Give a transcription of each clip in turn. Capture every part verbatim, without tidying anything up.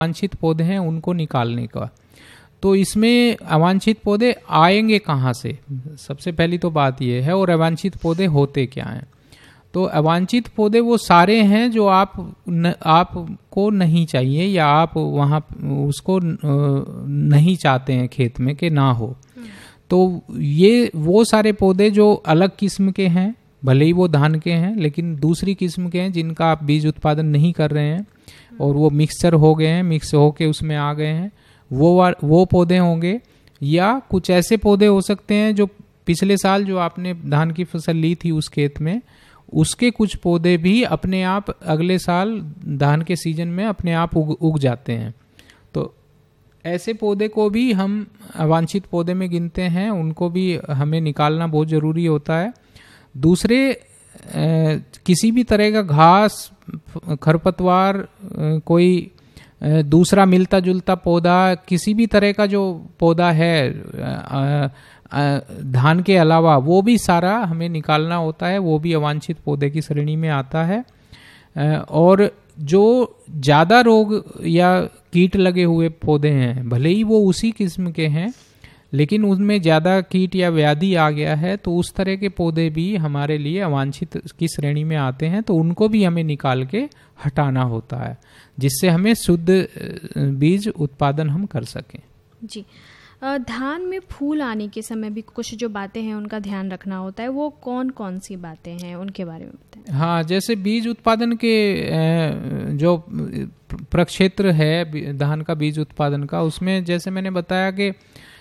अवांछित पौधे हैं उनको निकालने का। तो इसमें अवांछित पौधे आएंगे कहाँ से, सबसे पहली तो बात यह है, और अवांछित पौधे होते क्या हैं। तो अवांछित पौधे वो सारे हैं जो आप न, आपको नहीं चाहिए या आप वहाँ उसको नहीं चाहते हैं खेत में कि ना हो। तो ये वो सारे पौधे जो अलग किस्म के हैं, भले ही वो धान के हैं लेकिन दूसरी किस्म के हैं जिनका आप बीज उत्पादन नहीं कर रहे हैं और वो मिक्सचर हो गए हैं, मिक्स होके उसमें आ गए हैं, वो वो पौधे होंगे। या कुछ ऐसे पौधे हो सकते हैं जो पिछले साल जो आपने धान की फसल ली थी उस खेत में, उसके कुछ पौधे भी अपने आप अगले साल धान के सीजन में अपने आप उग, उग जाते हैं। तो ऐसे पौधे को भी हम अवांछित पौधे में गिनते हैं, उनको भी हमें निकालना बहुत ज़रूरी होता है। दूसरे ए, किसी भी तरह का घास, खरपतवार, ए, कोई ए, दूसरा मिलता जुलता पौधा, किसी भी तरह का जो पौधा है आ, आ, धान के अलावा, वो भी सारा हमें निकालना होता है, वो भी अवांछित पौधे की श्रेणी में आता है। ए, और जो ज़्यादा रोग या कीट लगे हुए पौधे हैं, भले ही वो उसी किस्म के हैं लेकिन उनमें ज़्यादा कीट या व्याधि आ गया है, तो उस तरह के पौधे भी हमारे लिए अवांछित की श्रेणी में आते हैं। तो उनको भी हमें निकाल के हटाना होता है जिससे हमें शुद्ध बीज उत्पादन हम कर सकें। जी, धान में फूल आने के समय भी कुछ जो बातें हैं उनका ध्यान रखना होता है, वो कौन कौन सी बातें हैं उनके बारे में बताएं। हाँ, जैसे बीज उत्पादन के जो प्रक्षेत्र है धान का बीज उत्पादन का, उसमें जैसे मैंने बताया कि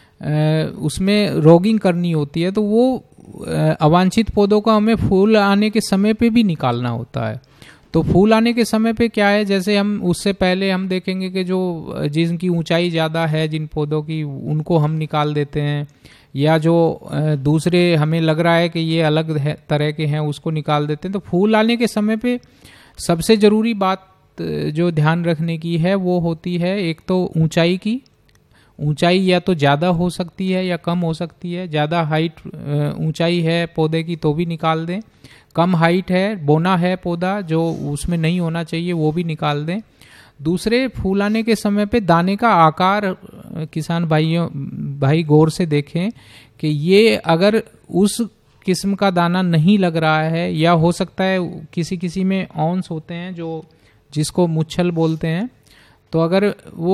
उसमें रोगिंग करनी होती है, तो वो अवांछित पौधों का हमें फूल आने के समय पे भी निकालना होता है। तो फूल आने के समय पे क्या है, जैसे हम उससे पहले हम देखेंगे कि जो जिनकी ऊंचाई ज़्यादा है जिन पौधों की, उनको हम निकाल देते हैं, या जो दूसरे हमें लग रहा है कि ये अलग है, तरह के हैं, उसको निकाल देते हैं। तो फूल आने के समय पे सबसे ज़रूरी बात जो ध्यान रखने की है वो होती है, एक तो ऊंचाई की। ऊंचाई या तो ज़्यादा हो सकती है या कम हो सकती है। ज़्यादा हाइट ऊंचाई है पौधे की तो भी निकाल दें, कम हाइट है, बोना है पौधा जो उसमें नहीं होना चाहिए, वो भी निकाल दें। दूसरे, फूल आने के समय पे दाने का आकार किसान भाइयों भाई गौर से देखें कि ये अगर उस किस्म का दाना नहीं लग रहा है, या हो सकता है किसी किसी में औंस होते हैं जो जिसको मुच्छल बोलते हैं, तो अगर वो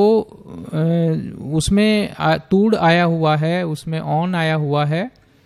उसमें तूड़ आया हुआ है, उसमें औन आया हुआ है,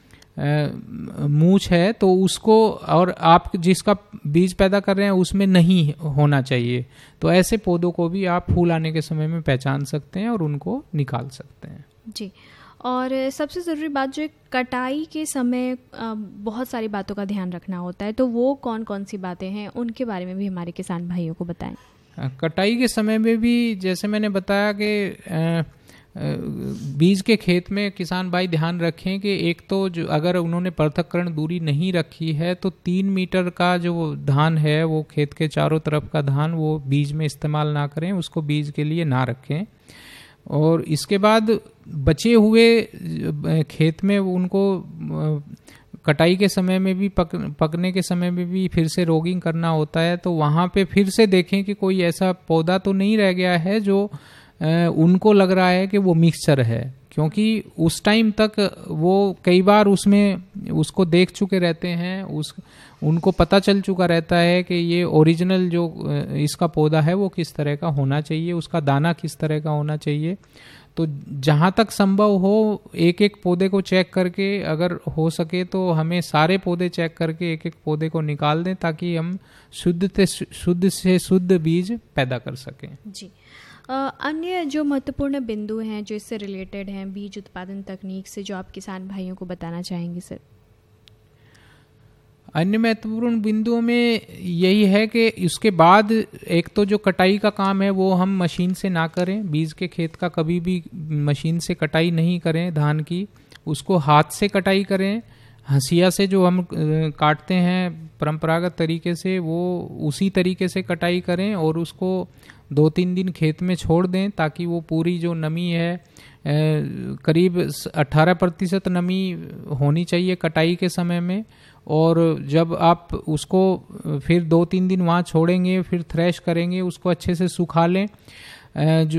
मूछ है, तो उसको, और आप जिसका बीज पैदा कर रहे हैं उसमें नहीं होना चाहिए, तो ऐसे पौधों को भी आप फूल आने के समय में पहचान सकते हैं और उनको निकाल सकते हैं। जी, और सबसे ज़रूरी बात जो है, कटाई के समय बहुत सारी बातों का ध्यान रखना होता है, तो वो कौन कौन सी बातें हैं उनके बारे में भी हमारे किसान भाइयों को बताएं। कटाई के समय में भी जैसे मैंने बताया कि बीज के खेत में किसान भाई ध्यान रखें कि एक तो जो अगर उन्होंने पृथक्करण दूरी नहीं रखी है, तो तीन मीटर का जो धान है वो खेत के चारों तरफ का धान वो बीज में इस्तेमाल ना करें, उसको बीज के लिए ना रखें। और इसके बाद बचे हुए खेत में उनको कटाई के समय में भी पक, पकने के समय में भी फिर से रोगिंग करना होता है, तो वहाँ पे फिर से देखें कि कोई ऐसा पौधा तो नहीं रह गया है जो उनको लग रहा है कि वो मिक्सचर है, क्योंकि उस टाइम तक वो कई बार उसमें उसको देख चुके रहते हैं, उस उनको पता चल चुका रहता है कि ये ओरिजिनल जो इसका पौधा है वो किस तरह का होना चाहिए, उसका दाना किस तरह का होना चाहिए। तो जहाँ तक संभव हो एक एक पौधे को चेक करके, अगर हो सके तो हमें सारे पौधे चेक करके एक एक पौधे को निकाल दें, ताकि हम शुद्ध से शुद्ध से शुद्ध बीज पैदा कर सकें। जी, अन्य जो महत्वपूर्ण बिंदु हैं जो इससे रिलेटेड हैं बीज उत्पादन तकनीक से, जो आप किसान भाइयों को बताना चाहेंगे सर। अन्य महत्वपूर्ण बिंदुओं में यही है कि उसके बाद एक तो जो कटाई का काम है वो हम मशीन से ना करें, बीज के खेत का कभी भी मशीन से कटाई नहीं करें धान की, उसको हाथ से कटाई करें। हंसिया से जो हम काटते हैं परंपरागत तरीके से, वो उसी तरीके से कटाई करें और उसको दो तीन दिन खेत में छोड़ दें, ताकि वो पूरी जो नमी है, करीब अठारह प्रतिशत नमी होनी चाहिए कटाई के समय में। और जब आप उसको फिर दो तीन दिन वहाँ छोड़ेंगे, फिर थ्रेश करेंगे, उसको अच्छे से सुखा लें। जो